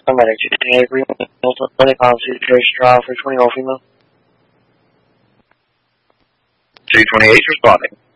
Paramedic 228 agreement, clinic on situation trial for 20-year-old female. 228 responding.